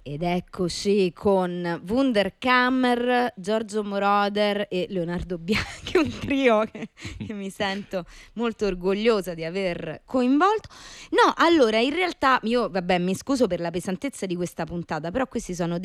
Ed eccoci con Wunderkammer, Giorgio Moroder e Leonardo Bianchi, un trio che mi sento molto orgogliosa di aver coinvolto. No, allora, in realtà io, vabbè, mi scuso per la pesantezza di questa puntata, però questi sono